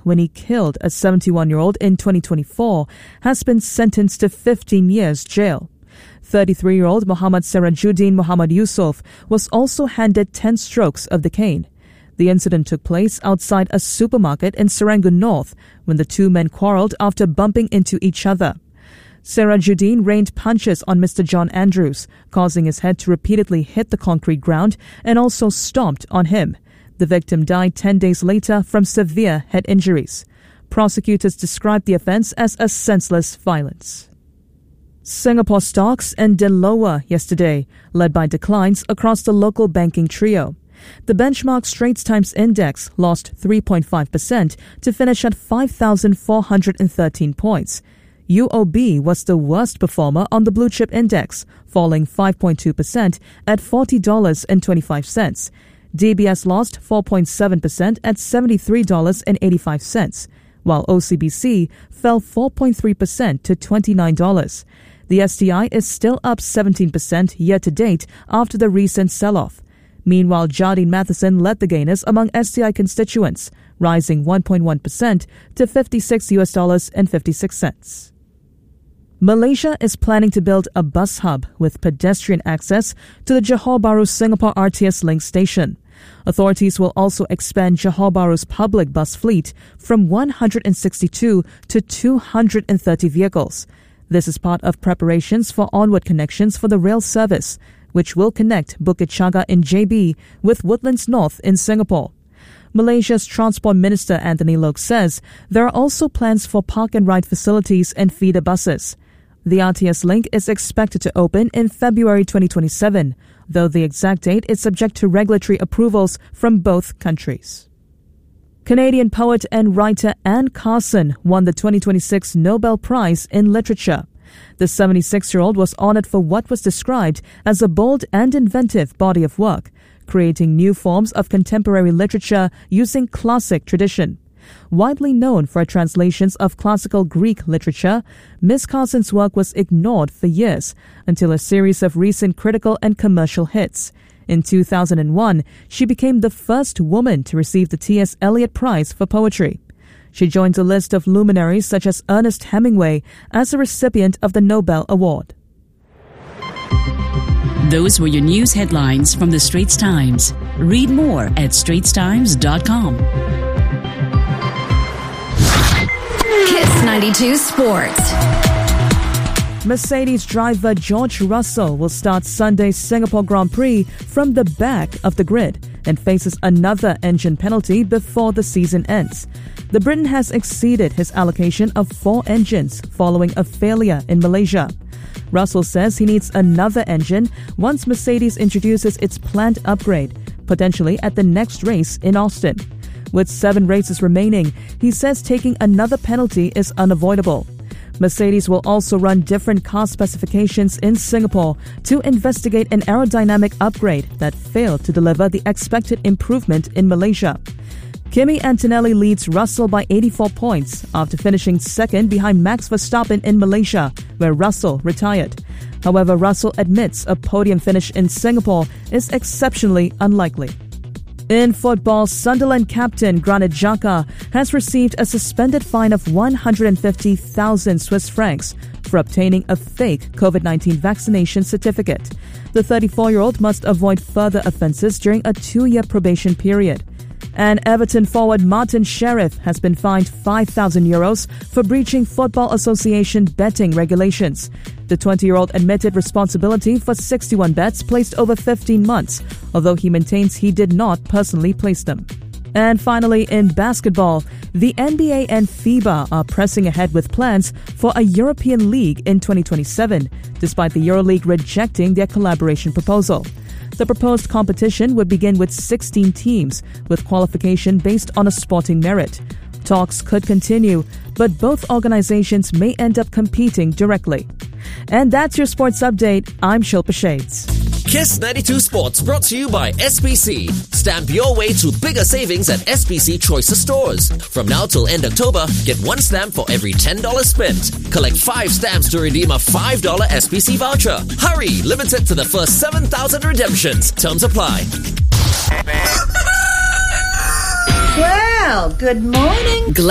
when he killed a 71-year-old in 2024, has been sentenced to 15 years jail. 33-year-old Mohammad Sirajuddin Muhammad Yusuf was also handed 10 strokes of the cane. The incident took place outside a supermarket in Serangoon North when the two men quarreled after bumping into each other. Sirajuddin rained punches on Mr. John Andrews, causing his head to repeatedly hit the concrete ground, and also stomped on him. The victim died 10 days later from severe head injuries. Prosecutors described the offense as a senseless violence. Singapore stocks ended lower yesterday, led by declines across the local banking trio. The benchmark Straits Times Index lost 3.5% to finish at 5,413 points. UOB was the worst performer on the Blue Chip Index, falling 5.2% at $40.25. DBS lost 4.7% at $73.85, while OCBC fell 4.3% to $29. The STI is still up 17% year-to-date after the recent sell-off. Meanwhile, Jardine Matheson led the gainers among STI constituents, rising 1.1% to $56.56. Malaysia is planning to build a bus hub with pedestrian access to the Johor Bahru Singapore RTS Link station. Authorities will also expand Johor Bahru's public bus fleet from 162 to 230 vehicles. This is part of preparations for onward connections for the rail service, which will connect Bukit Chaga in JB with Woodlands North in Singapore. Malaysia's Transport Minister Anthony Loke says there are also plans for park and ride facilities and feeder buses. The RTS link is expected to open in February 2027, though the exact date is subject to regulatory approvals from both countries. Canadian poet and writer Anne Carson won the 2026 Nobel Prize in Literature. The 76-year-old was honored for what was described as a bold and inventive body of work, creating new forms of contemporary literature using classic tradition. Widely known for her translations of classical Greek literature, Ms. Carson's work was ignored for years until a series of recent critical and commercial hits. In 2001, she became the first woman to receive the T.S. Eliot Prize for Poetry. She joins a list of luminaries such as Ernest Hemingway as a recipient of the Nobel Award. Those were your news headlines from the Straits Times. Read more at straitstimes.com. Kiss 92 Sports. Mercedes driver George Russell will start Sunday's Singapore Grand Prix from the back of the grid and faces another engine penalty before the season ends. The Briton has exceeded his allocation of 4 engines following a failure in Malaysia. Russell says he needs another engine once Mercedes introduces its planned upgrade, potentially at the next race in Austin. With 7 races remaining, he says taking another penalty is unavoidable. Mercedes will also run different car specifications in Singapore to investigate an aerodynamic upgrade that failed to deliver the expected improvement in Malaysia. Kimi Antonelli leads Russell by 84 points after finishing second behind Max Verstappen in Malaysia, where Russell retired. However, Russell admits a podium finish in Singapore is exceptionally unlikely. In football, Sunderland captain Granit Xhaka has received a suspended fine of 150,000 Swiss francs for obtaining a fake COVID-19 vaccination certificate. The 34-year-old must avoid further offences during a 2-year probation period. And Everton forward Martin Sheriff has been fined €5,000 for breaching Football Association betting regulations. The 20-year-old admitted responsibility for 61 bets placed over 15 months, although he maintains he did not personally place them. And finally, in basketball, the NBA and FIBA are pressing ahead with plans for a European League in 2027, despite the EuroLeague rejecting their collaboration proposal. The proposed competition would begin with 16 teams, with qualification based on a sporting merit. Talks could continue, but both organizations may end up competing directly. And that's your sports update. I'm Shilpa Shades. Kiss 92 Sports brought to you by SPC. Stamp your way to bigger savings at SPC Choices stores. From now till end October, get 1 stamp for every $10 spent. Collect 5 stamps to redeem a $5 SPC voucher. Hurry! Limited to the first 7,000 redemptions. Terms apply. Well, good morning.